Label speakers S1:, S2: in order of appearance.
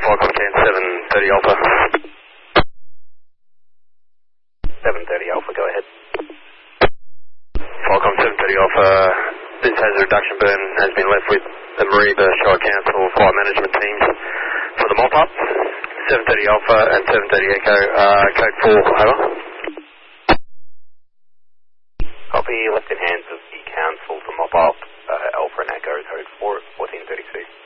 S1: Falcon Can 730 Alpha.
S2: 730 Alpha, go ahead.
S1: Falcon 730 Alpha, this has a reduction burn, has been left with the Mariba Shire Council flight management teams for the mop-up. 730 Alpha and 730 Echo, code 4, over.
S2: Copy, left in hands of the council to mop up, Alpha and Echo, code 4 at 1432.